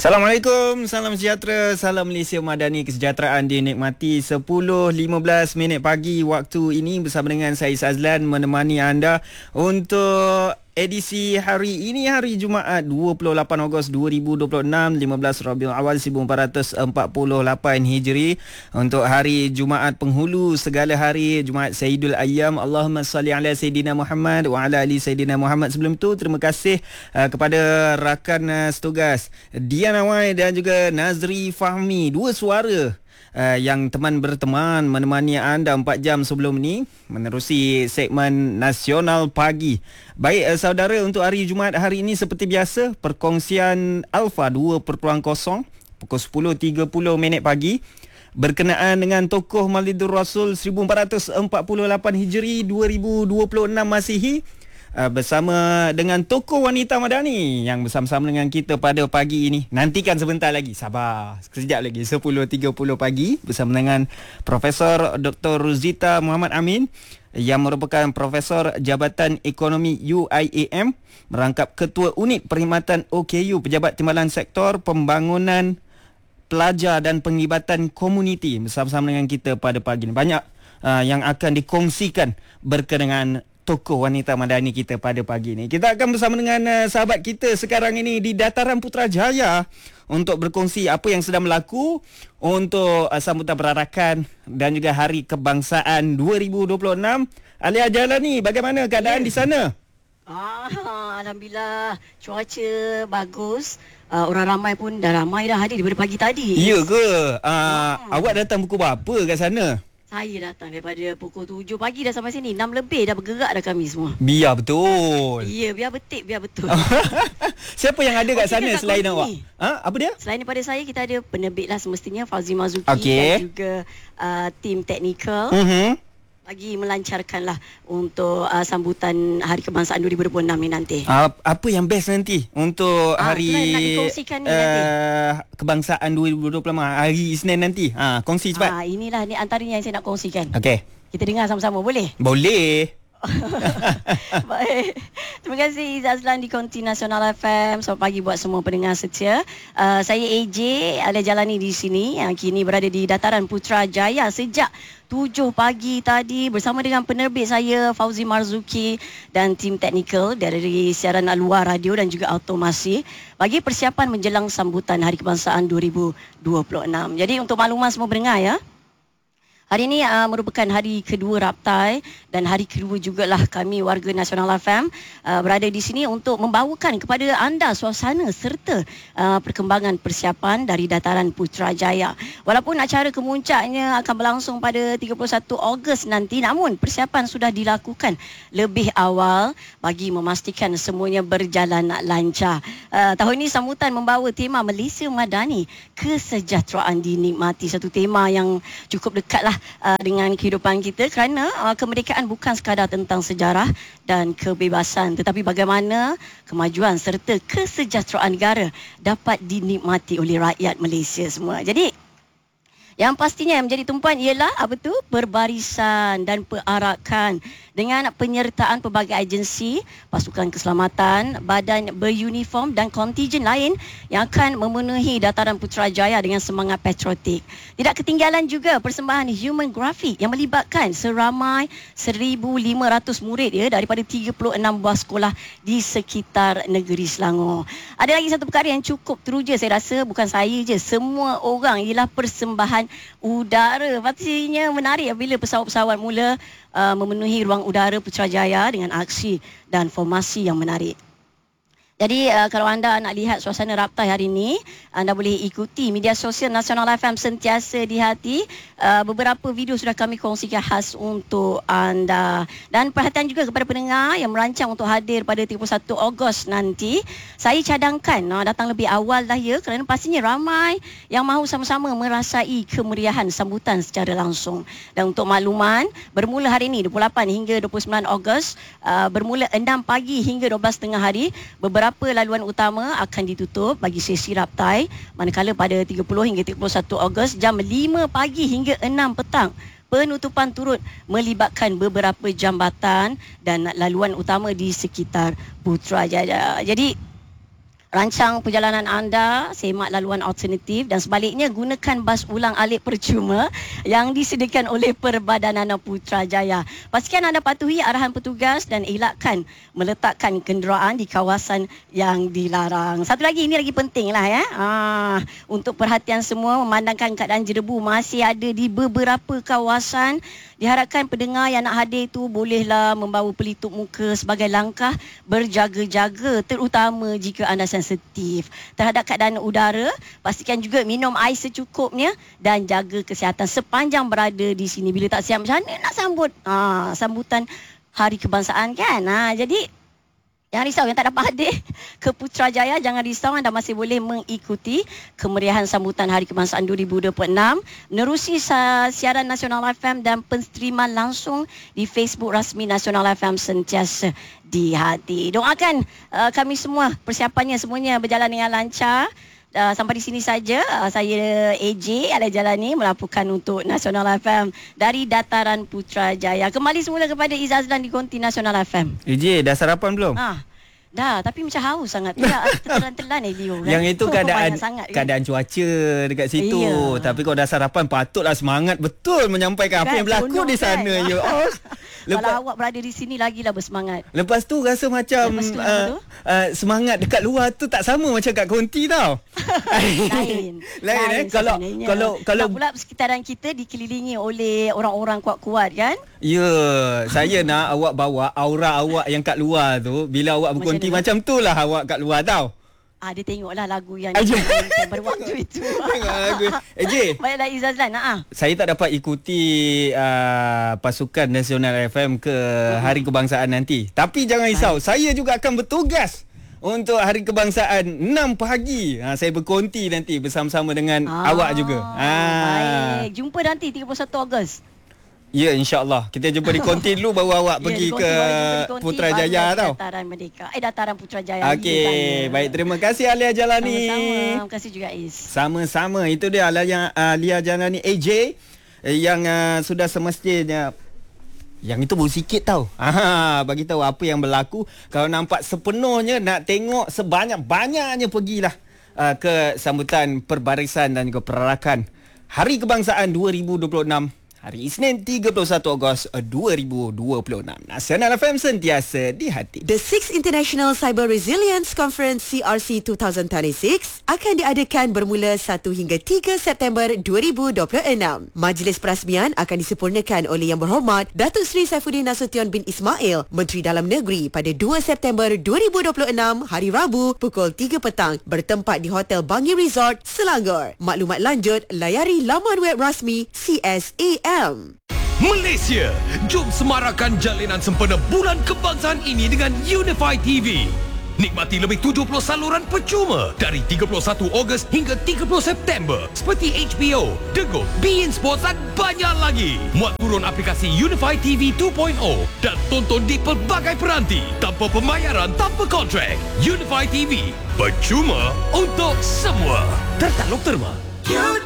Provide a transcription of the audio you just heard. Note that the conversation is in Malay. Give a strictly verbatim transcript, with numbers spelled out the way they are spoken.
Assalamualaikum, salam sejahtera, salam Malaysia Madani, kesejahteraan dinikmati. Sepuluh lima belas minit pagi waktu ini bersama dengan saya Sazlan menemani anda untuk edisi hari ini, hari Jumaat dua puluh lapan Ogos dua ribu dua puluh enam, lima belas Rabiul Awal seribu empat ratus empat puluh lapan Hijri. Untuk hari Jumaat penghulu segala hari, Jumaat Sayyidul Ayyam. Allahumma salli ala Sayyidina Muhammad wa ala ali Sayyidina Muhammad. Sebelum tu terima kasih uh, kepada rakan uh, setugas Dian Awai dan juga Nazri Fahmi, dua suara Uh, yang teman berteman menemani anda empat jam sebelum ni menerusi segmen Nasional Pagi. Baik uh, saudara, untuk hari Jumaat hari ini seperti biasa, perkongsian Alfa dua titik kosong pukul sepuluh tiga puluh minit pagi berkenaan dengan tokoh Maulidur Rasul seribu empat ratus empat puluh lapan Hijri dua ribu dua puluh enam Masihi. Uh, bersama dengan tokoh wanita Madani yang bersama-sama dengan kita pada pagi ini. Nantikan sebentar lagi, sabar, sekejap lagi, sepuluh tiga puluh pagi bersama dengan Profesor Doktor Ruzita Muhammad Amin yang merupakan Profesor Jabatan Ekonomi U I A M, merangkap Ketua Unit Perkhidmatan O K U, Pejabat Timbalan Sektor Pembangunan Pelajar dan Penglibatan Komuniti, bersama-sama dengan kita pada pagi ini. Banyak uh, yang akan dikongsikan berkenaan tokoh wanita Madani kita pada pagi ini. Kita akan bersama dengan uh, sahabat kita sekarang ini di Dataran Putrajaya untuk berkongsi apa yang sedang berlaku untuk uh, sambutan perarakan dan juga Hari Kebangsaan dua ribu dua puluh enam. Alia Jalani, bagaimana keadaan yeah. di sana? Ah, Alhamdulillah, cuaca bagus. Uh, orang ramai pun dah ramai dah hadir daripada pagi tadi. Ya ke? Uh, ah. Awak datang pukul berapa kat sana? Saya datang daripada pukul tujuh pagi dah sampai sini. enam lebih dah bergerak dah kami semua. Biar betul. Ya, biar betik, biar betul. Siapa yang ada kat oh, sana selain awak? Ha? Apa dia? Selain daripada saya, kita ada penerbit lah semestinya, Fauzi Marzuki, okay. dan juga uh, tim teknikal. Uh-huh. Bagi melancarkanlah untuk uh, sambutan Hari Kebangsaan dua ribu dua puluh enam ni nanti. Uh, apa yang best nanti untuk ah, hari uh, Kebangsaan dua ribu dua puluh enam, hari Isnin nanti? Ha, kongsi cepat. Ah, inilah ni antaranya yang saya nak kongsikan. Okey. Kita dengar sama-sama, boleh? Boleh. Baik. Terima kasih Zazlan di Konti Nasional F M. Selamat pagi buat semua pendengar setia. Uh, saya A J Alia Jalani di sini yang kini berada di Dataran Putrajaya sejak tujuh pagi tadi bersama dengan penerbit saya Fauzi Marzuki dan tim teknikal dari siaran luar radio dan juga automasi bagi persiapan menjelang sambutan Hari Kebangsaan dua ribu dua puluh enam. Jadi untuk makluman semua pendengar ya, hari ini uh, merupakan hari kedua Raptai dan hari kedua jugalah kami warga Nasional F M uh, berada di sini untuk membawakan kepada anda suasana serta uh, perkembangan persiapan dari Dataran Putrajaya. Walaupun acara kemuncaknya akan berlangsung pada tiga puluh satu Ogos nanti, namun persiapan sudah dilakukan lebih awal bagi memastikan semuanya berjalan lancar. Uh, tahun ini sambutan membawa tema Malaysia Madani, kesejahteraan dinikmati, satu tema yang cukup dekatlah Uh, dengan kehidupan kita kerana uh, kemerdekaan bukan sekadar tentang sejarah dan kebebasan, tetapi bagaimana kemajuan serta kesejahteraan negara dapat dinikmati oleh rakyat Malaysia semua. Jadi yang pastinya yang menjadi tumpuan ialah apa tu? Perbarisan dan perarakan dengan penyertaan pelbagai agensi, pasukan keselamatan, badan beruniform dan kontijen lain yang akan memenuhi Dataran Putrajaya dengan semangat patriotik. Tidak ketinggalan juga persembahan human graphic yang melibatkan seramai seribu lima ratus murid ya daripada tiga puluh enam buah sekolah di sekitar negeri Selangor. Ada lagi satu perkara yang cukup teruja saya rasa, bukan saya je, semua orang, ialah persembahan udara. Pastinya menarik apabila pesawat-pesawat mula uh, memenuhi ruang udara Putrajaya dengan aksi dan formasi yang menarik. Jadi uh, kalau anda nak lihat suasana Raptai hari ini, anda boleh ikuti media sosial Nasional F M sentiasa di hati. Uh, beberapa video sudah kami kongsikan khas untuk anda. Dan perhatian juga kepada pendengar yang merancang untuk hadir pada tiga puluh satu Ogos nanti. Saya cadangkan uh, datang lebih awal dah ya, kerana pastinya ramai yang mahu sama-sama merasai kemeriahan sambutan secara langsung. Dan untuk makluman, bermula hari ini dua puluh lapan hingga dua puluh sembilan Ogos, uh, bermula enam pagi hingga dua belas tengah hari, beberapa laluan utama akan ditutup bagi sesi Raptai, manakala pada tiga puluh hingga tiga puluh satu Ogos jam lima pagi hingga enam petang penutupan turut melibatkan beberapa jambatan dan laluan utama di sekitar Putrajaya. Jadi rancang perjalanan anda, semak laluan alternatif dan sebaliknya gunakan bas ulang alik percuma yang disediakan oleh Perbadanan Putrajaya. Pastikan anda patuhi arahan petugas dan elakkan meletakkan kenderaan di kawasan yang dilarang. Satu lagi, ini lagi penting lah ya. Ah, untuk perhatian semua, memandangkan keadaan jerebu masih ada di beberapa kawasan. Diharapkan pendengar yang nak hadir tu bolehlah membawa pelitup muka sebagai langkah berjaga-jaga, terutama jika anda sensitif terhadap keadaan udara. Pastikan juga minum air secukupnya dan jaga kesihatan sepanjang berada di sini. Bila tak siap macam mana nak sambut ha, sambutan Hari Kebangsaan kan. Ha, jadi jangan risau yang tak dapat hadir ke Putrajaya, jangan risau, anda masih boleh mengikuti kemeriahan sambutan Hari Kebangsaan dua ribu dua puluh enam menerusi siaran Nasional F M dan penstriman langsung di Facebook rasmi Nasional F M sentiasa di hati. Doakan uh, kami semua, persiapannya semuanya berjalan dengan lancar. Uh, sampai di sini saja. Uh, saya A J Alia Jalani melaporkan untuk Nasional F M dari Dataran Putrajaya. Kembali semula kepada Izzah Azlan di Konti Nasional F M. A J, dah sarapan belum? Ah, dah, tapi macam haus sangat. Ya, tertelan-telan Elio kan. Yang itu keadaan sangat, kan? keadaan cuaca dekat situ. Iya. Tapi kalau dah sarapan patutlah semangat betul menyampaikan Kan, apa yang berlaku penuh di sana. kan? Ya. Oh, Kalau lepas, awak berada di sini lagilah bersemangat. lepas tu rasa macam Lepas tu, uh, uh, semangat dekat luar tu tak sama macam kat konti tau. Lain. Lain eh kalau sebenarnya. kalau kalau tak pula sekitaran kita dikelilingi oleh orang-orang kuat-kuat kan. ya, saya nak awak bawa aura awak yang kat luar tu bila awak berkonti macam, macam tu lah awak kat luar tau. Ah, dia tengoklah lagu yang Aja. dia berwaktu itu. Tengok lagu. Eh J, Baiklah Izzah Azlan. Ah. saya tak dapat ikuti uh, pasukan Nasional F M ke Hari Kebangsaan nanti. Tapi jangan risau, baik, saya juga akan bertugas untuk Hari Kebangsaan enam pagi. Ha, saya berkonti nanti bersama-sama dengan ah, awak juga. Ha. Baik, jumpa nanti tiga puluh satu Ogos. Ya, insya-Allah. Kita jumpa di konti dulu baru awak ya, pergi ke konti, Putrajaya tau. Dataran Merdeka. Eh, Dataran Putrajaya. Okey, baik, terima kasih Alia Jalani. Sama-sama. Terima kasih juga Is. Sama-sama. Itu dia Alia, Alia Jalani A J yang uh, sudah semestinya. Yang itu baru sikit tau. Aha, bagi tahu apa yang berlaku. Kalau nampak sepenuhnya nak tengok sebanyak-banyaknya pergilah uh, ke sambutan perbarisan dan juga perarakan Hari Kebangsaan dua ribu dua puluh enam. Hari Isnin tiga puluh satu Ogos dua ribu dua puluh enam. Nasional F M sentiasa di hati. The sixth International Cyber Resilience Conference C R C dua ribu dua puluh enam akan diadakan bermula satu hingga tiga September dua ribu dua puluh enam. Majlis perasmian akan disempurnakan oleh Yang Berhormat Datuk Seri Saifuddin Nasution bin Ismail, Menteri Dalam Negeri, pada dua September dua ribu dua puluh enam, hari Rabu, pukul tiga petang, bertempat di Hotel Bangi Resort, Selangor. Maklumat lanjut layari laman web rasmi C S A M. Malaysia, jom semarakkan jalinan sempena Bulan Kebangsaan ini dengan Unify T V. Nikmati lebih tujuh puluh saluran percuma dari tiga puluh satu Ogos hingga tiga puluh September seperti H B O, Dego, beIN Sports dan banyak lagi. Muat turun aplikasi Unify T V dua titik kosong dan tonton di pelbagai peranti tanpa pembayaran, tanpa kontrak. Unify T V, percuma untuk semua. Tertaluk terma.